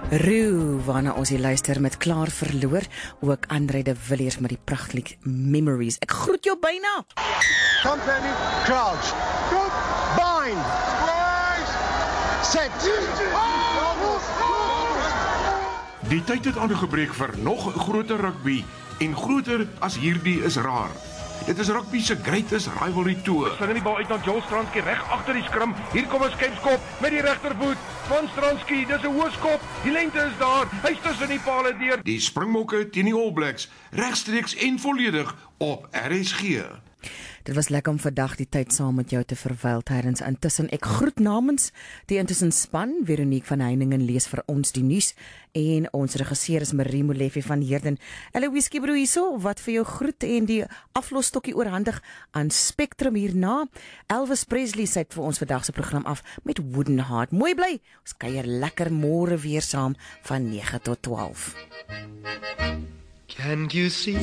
Roo, waarna ons die luister met Klaar Verloor, ook André de Villiers met die prachtlied Memories. Ek groet jou byna. Company, crouch, bind, set. Die tyd het aangebreek vir nog groter rugby en groter as hierdie is raar. Dit is rugby se greatest rivalry tour. Sing die bal uit na Joel Stransky reg agter die skrim. Hier kom 'n skepskop met die regtervoet van Stransky. Dis 'n hoë skop. Die lengte is daar. Hy's tussen die pale deur. Die Springbokke teen die All Blacks regstreeks en volledig op RSG. Dit was lekker om vandag die tyd saam met jou te verwyl, Terrens. Intussen ek groet namens die intussen span. Veronique van Heiningen lees vir ons die nuus en ons regisseur is Marie Molefe van Heerden. Eloise Kibro hierso wat vir jou groet en die aflosstokkie oorhandig aan Spectrum hierna. Elvis Presley sit vir ons vandag se program af met Wooden Heart. Mooi bly. Ons kuier lekker môre weer saam van 9 tot 12. Can't you see